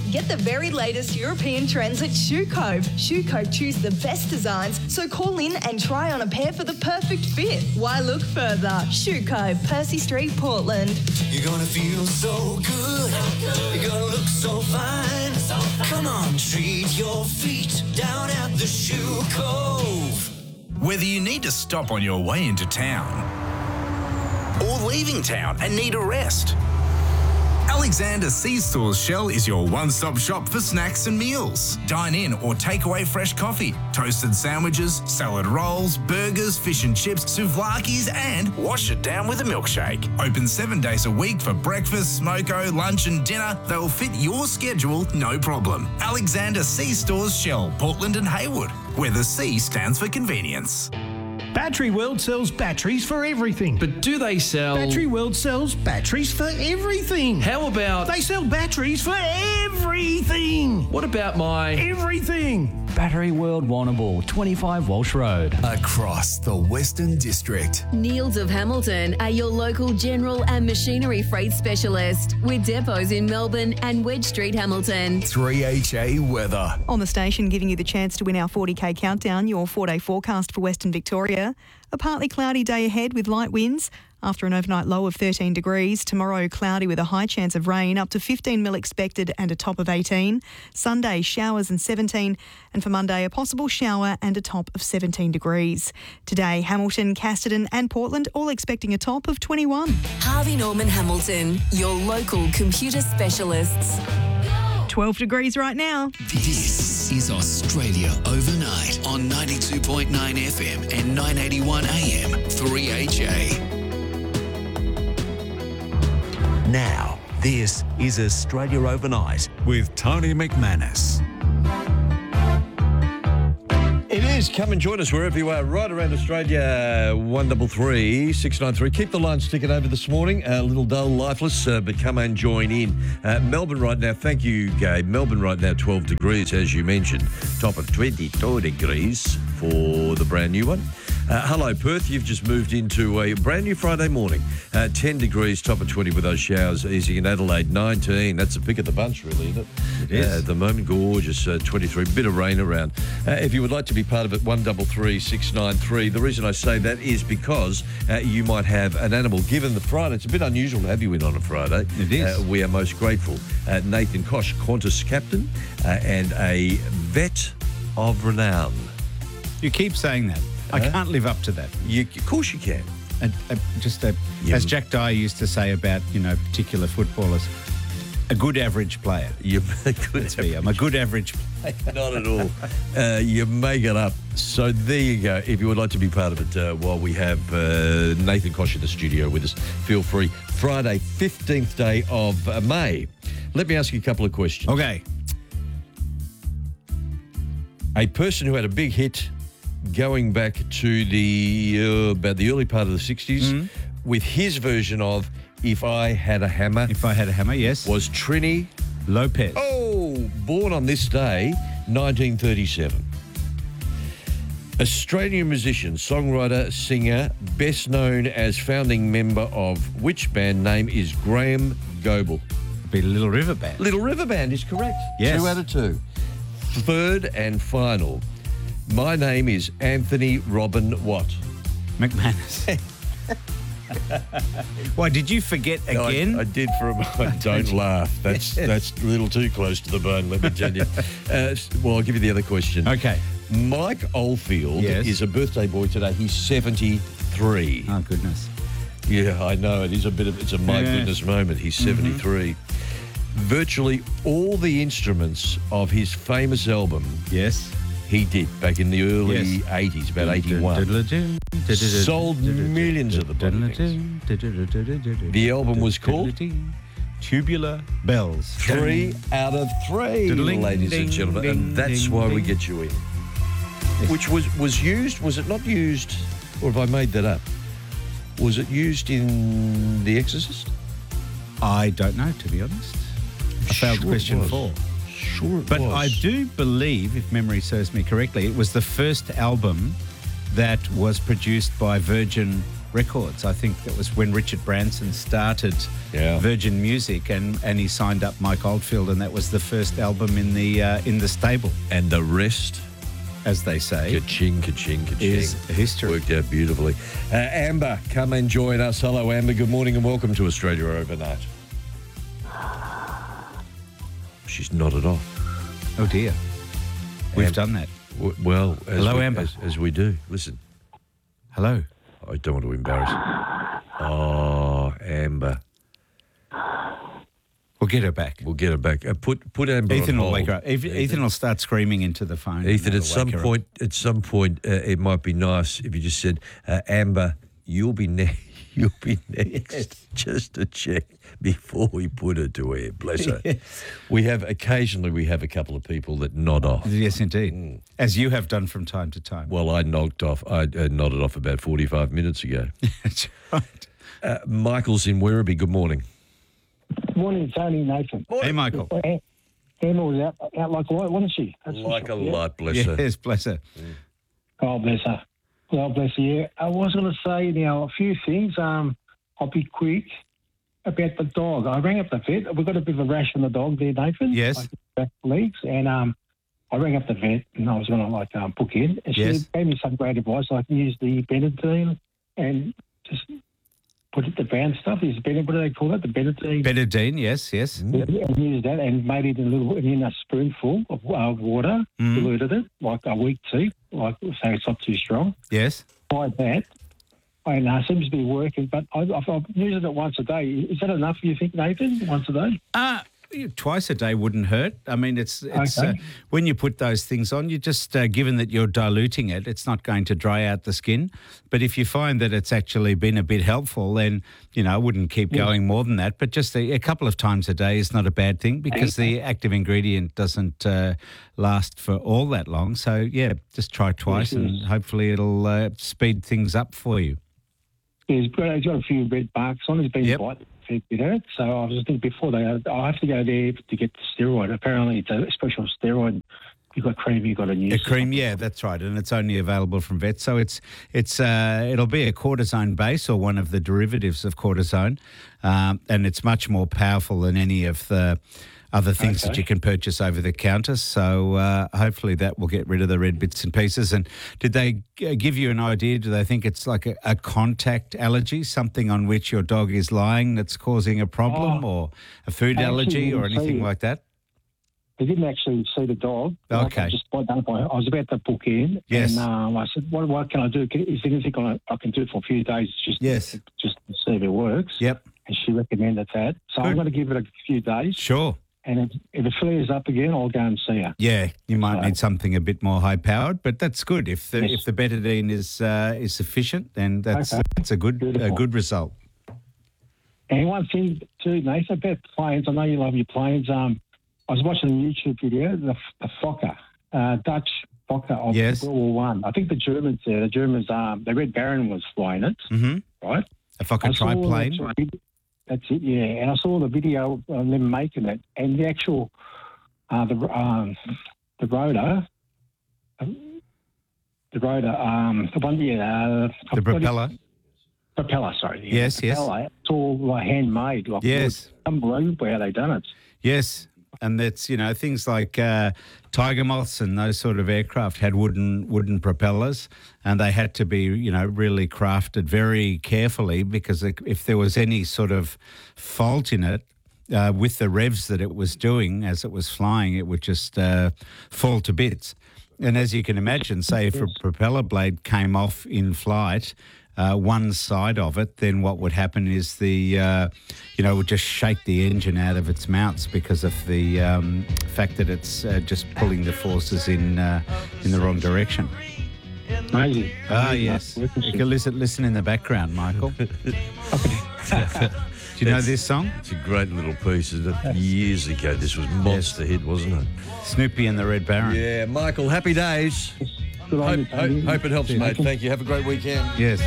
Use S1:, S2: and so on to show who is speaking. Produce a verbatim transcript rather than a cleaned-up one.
S1: Get the very latest European trends at Shoe Cove. Shoe Cove choose the best designs, so call in and try on a pair for the perfect fit. Why look further? Shoe Cove, Percy Street, Portland.
S2: You're gonna feel so good. You're gonna look so fine. so fine. Come on, treat your feet down at the Shoe Cove.
S3: Whether you need to stop on your way into town or leaving town and need a rest, Alexander C-Stores Shell is your one-stop shop for snacks and meals. Dine in or take away fresh coffee, toasted sandwiches, salad rolls, burgers, fish and chips, souvlakis, and wash it down with a milkshake. Open seven days a week for breakfast, smoko, lunch and dinner. They'll fit your schedule, no problem. Alexander C-Stores Shell, Portland and Hayward, where the C stands for convenience.
S4: Battery World sells batteries for everything.
S5: But do they sell...
S4: Battery World sells batteries for everything.
S5: How about...
S4: They sell batteries for everything.
S5: What about my...
S4: Everything.
S6: Battery World Warrnambool, twenty-five Walsh Road.
S7: Across the Western District.
S8: Neils of Hamilton are your local general and machinery freight specialist with depots in Melbourne and Wedge Street, Hamilton.
S7: three H A weather.
S9: On the station, giving you the chance to win our forty K countdown, your four-day forecast for Western Victoria. A partly cloudy day ahead with light winds. After an overnight low of thirteen degrees, tomorrow cloudy with a high chance of rain, up to fifteen mil expected and a top of eighteen. Sunday, showers and seventeen. And for Monday, a possible shower and a top of seventeen degrees. Today, Hamilton, Casterton and Portland all expecting a top of twenty-one.
S8: Harvey Norman Hamilton, your local computer specialists.
S9: twelve degrees right now.
S7: This is Australia Overnight on ninety-two point nine F M and nine eighty-one A M, three H A.
S10: Now, this is Australia Overnight with Tony McManus.
S11: It is. Come and join us wherever you are, right around Australia. one three three, six nine three. Keep the lines ticking over this morning. A little dull, lifeless, uh, but come and join in. Uh, Melbourne right now, thank you, Gabe. Melbourne right now, twelve degrees, as you mentioned. Top of twenty-two degrees for the brand new one. Uh, hello, Perth. You've just moved into a brand new Friday morning. Uh, ten degrees, top of twenty with those showers easing in Adelaide. nineteen. That's the pick of the bunch, really, isn't it?
S5: It is.
S11: Uh, at the moment, gorgeous. Uh, twenty-three. Bit of rain around. Uh, if you would like to be part of it, one three three, six nine three. The reason I say that is because uh, you might have an animal. Given the Friday, it's a bit unusual to have you in on a Friday.
S5: It is.
S11: Uh, we are most grateful. Uh, Nathan Koch, Qantas captain, uh, and a vet of renown.
S5: You keep saying that. I
S11: Huh?
S5: can't live up to that.
S11: You, of course you can.
S5: A, a, just a,
S11: Yeah.
S5: as Jack Dyer used to say about, you know, particular footballers, a good average player.
S11: You're a good
S5: Let's be, I'm a good average player.
S11: Not at all. Uh, you make it up. So there you go. If you would like to be part of it uh, while we have uh, Nathan Koch in the studio with us, feel free. Friday, fifteenth day of uh, May. Let me ask you a couple of questions.
S5: Okay.
S11: A person who had a big hit going back to the uh, about the early part of the sixties
S5: Mhm.
S11: with his version of If I Had a Hammer
S5: If I Had a Hammer, yes.
S11: was Trini
S5: Lopez.
S11: Oh, born on this day, nineteen thirty-seven. Australian musician, songwriter, singer, best known as founding member of which band? Name is Graham Goebel.
S5: Be Little River Band.
S11: Little River Band is correct.
S5: Yes.
S11: Two out of two. Third and final. My name is Anthony Robin what?
S5: McManus. Why, did you forget
S11: No, I-
S5: again?
S11: I, did for a moment. Don't laugh. That's that's a little too close to the bone, let me tell you. Uh, well, I'll give you the other question.
S5: Okay.
S11: Mike Oldfield
S5: Yes.
S11: is a birthday boy today. He's seventy-three.
S5: Oh, goodness.
S11: Yeah, I know. It is a bit of, it's a my
S5: Yeah.
S11: goodness moment. He's seventy-three. Virtually all the instruments of his famous album,
S5: Yes.
S11: he did back in the early
S5: Yes.
S11: eighties, about eighty-one. Sold millions of the bloody things. The album was called
S5: Tubular Bells.
S11: Three out of three,
S5: Diddling,
S11: ladies and
S5: ding,
S11: gentlemen,
S5: ding,
S11: and that's
S5: ding,
S11: why we
S5: ding.
S11: get you in. Which was was used? Was it not used, or have I made that up? Was it used in The Exorcist?
S5: I don't know, to be honest. I failed
S11: Sure it
S5: question
S11: was.
S5: four.
S11: Sure, it
S5: But
S11: was.
S5: I do believe, if memory serves me correctly, it was the first album that was produced by Virgin Records. I think that was when Richard Branson started
S11: Yeah.
S5: Virgin Music, and, and he signed up Mike Oldfield, and that was the first album in the uh, in the stable.
S11: And the rest,
S5: as they say,
S11: ka-ching, ka-ching, ka-ching.
S5: is history.
S11: Worked out beautifully. Uh, Amber, come and join us. Hello, Amber. Good morning and welcome to Australia Overnight. She's nodded off.
S5: Oh dear, we've
S11: Am-
S5: done that.
S11: W- well, as
S5: Hello,
S11: we,
S5: Amber.
S11: As, as we do. Listen.
S5: Hello.
S11: I don't want to embarrass her. Oh, Amber.
S5: We'll get her back.
S11: We'll get her back. Uh, put put Amber
S5: Ethan
S11: on
S5: will
S11: hold.
S5: wake her up. Ethan, Ethan will start screaming into the phone. and
S11: Ethan,
S5: that'll
S11: at some
S5: wake her up.
S11: point, at some point, uh, it might be nice if you just said, uh, "Amber, you'll be next. You'll be next." Just to check before we put her to air. Bless her. We have occasionally we have a couple of people that nod off.
S5: Yes, indeed. As you have done from time to time.
S11: Well, I knocked off. I uh, nodded off about forty-five minutes ago.
S5: That's right.
S11: Uh, Michael's in Werribee. Good morning.
S12: Morning, Tony, Nathan.
S5: Hey, Michael.
S12: Emma was out, out like a light, wasn't she? That's for
S11: Like a
S12: sure, yeah.
S11: light, bless her.
S5: Yes, bless her.
S12: God bless her. God bless her. Yeah. I was going to say now a few things. Um, I'll be quick about the dog. I rang up the vet. We've got a bit of a rash on the dog there, Nathan.
S5: Yes.
S12: Like back legs, and um, I rang up the vet, and I was going to like um, book in, and she
S5: Yes.
S12: gave me some great advice. I can use the Benadryl and just put it the brown stuff. Is Benadryl? What do they call it? The Benadryl.
S5: Betadine, yes, yes.
S12: Yeah, and used that and made it in a little in a spoonful of uh, water,
S5: Mm.
S12: diluted it like a week tea, like so it's not too strong.
S5: Yes.
S12: Tried that, and uh, seems to be working. But I, I've, I'm using it once a day. Is that enough? You think, Nathan? Once a day?
S5: Uh, twice a day wouldn't hurt. I mean, it's it's
S12: Okay.
S5: uh, when you put those things on, you just uh, given that you're diluting it, it's not going to dry out the skin. But if you find that it's actually been a bit helpful, then you know I wouldn't keep
S12: Yes.
S5: going more than that. But just a, a couple of times a day is not a bad thing because the active ingredient doesn't uh, last for all that long. So yeah, just try twice,
S12: Yes,
S5: and
S12: yes.
S5: hopefully it'll uh, speed things up for you.
S12: He's got, he's got a few red marks on. He's been
S5: Yep.
S12: quite a fair bit at it. So I was just thinking before they, I have to go there to get the steroid. Apparently, it's a special steroid. You've got cream, you've got a new
S5: A cream, yeah, that's right, and it's only available from vets. So it's it's uh, it'll be a cortisone base or one of the derivatives of cortisone, um, and it's much more powerful than any of the other things that
S12: Okay.
S5: you can purchase over the counter. So uh, hopefully that will get rid of the red bits and pieces. And did they g- give you an idea? Do they think it's like a, a contact allergy, something on which your dog is lying that's causing a problem,
S12: Oh,
S5: or a food
S12: I actually
S5: allergy or
S12: didn't
S5: anything
S12: see it.
S5: like that?
S12: They didn't actually see the dog. Like,
S5: Okay.
S12: I just I I was about to book in,
S5: Yes.
S12: and um, I said, "What, what can I do? Can, is there anything I, I can do for a few days just
S5: Yes.
S12: just to see if it works?"
S5: Yep.
S12: And she recommended that, so I'm
S5: Good.
S12: going to give it a few days.
S5: Sure.
S12: And if, if it flares up again, I'll go and see her.
S5: Yeah, you might
S12: So-
S5: need something a bit more high powered, but that's good. If the
S12: Yes.
S5: if the betadine is uh, is sufficient, then that's
S12: Okay.
S5: that's a good a
S12: Beautiful.
S5: good result.
S12: And one thing too, Nathan, about planes. I know you love your planes. Um, I was watching a YouTube video, the, the Fokker, uh, Dutch Fokker of
S5: Yes.
S12: World War One. I. I think the Germans there, the Germans, um, the Red Baron was flying it,
S5: Mm-hmm.
S12: right?
S5: A Fokker
S12: I saw
S5: triplane.
S12: that vid- That's it, yeah. And I saw the video of them making it, and the actual uh, the um, the rotor, um, the rotor, um, the one, yeah, uh,
S5: The propeller.
S12: propeller. Sorry, yeah,
S5: Yes,
S12: the
S5: yes.
S12: propeller, It's all like handmade. Like,
S5: Yes.
S12: it's unbelievable how they done it.
S5: Yes, and that's you know things like uh, Tiger Moths and those sort of aircraft had wooden wooden propellers, and they had to be you know really crafted very carefully because if- if there was any sort of fault in it. Uh, with the revs that it was doing as it was flying, it would just uh, fall to bits. And as you can imagine, say if a propeller blade came off in flight, uh, one side of it, then what would happen is the, uh, you know, it would just shake the engine out of its mounts because of the um, fact that it's uh, just pulling the forces in uh, in the wrong direction.
S12: Amazing.
S5: Ah,
S12: Amazing.
S5: yes.
S12: Working
S5: You can listen, listen in the background, Michael. Do you know this song?
S11: It's a great little piece, isn't it? Years ago, this was monster hit, wasn't it?
S5: Snoopy and the Red Baron.
S11: Yeah, Michael, happy days.
S12: Good on
S11: Hope,
S12: you,
S11: hope,
S12: Tony.
S11: hope it helps, mate. Thank you. Have a great weekend.
S5: Yes.